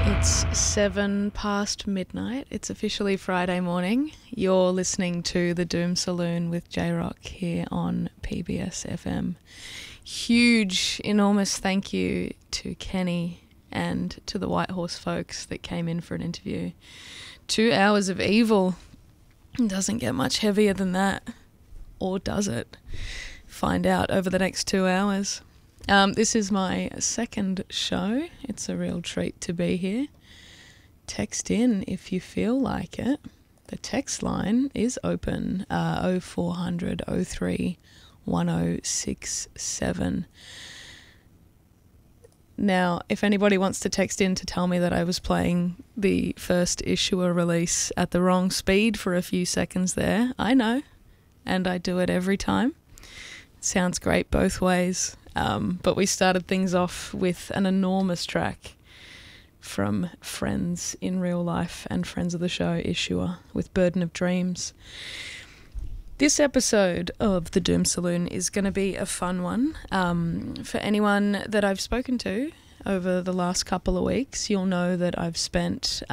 It's 7 past midnight. It's officially Friday morning. You're listening to The Doom Saloon with J-Rock here on PBS FM. Huge, enormous thank you to Kenny and to the White Horse folks that came in for an interview. 2 hours of evil. Doesn't get much heavier than that. Or does it? Find out over the next 2 hours. This is my second show. It's a real treat to be here. Text in if you feel like it. The text line is open, 0400 03 1067. Now, if anybody wants to text in to tell me that I was playing the first Issuer release at the wrong speed for a few seconds there, I know, and I do it every time. It sounds great both ways. But we started things off with an enormous track from friends in real life and friends of the show, Issuer, with Burden of Dreams. This episode of The Doom Saloon is going to be a fun one. For anyone that I've spoken to over the last couple of weeks, you'll know that I've spent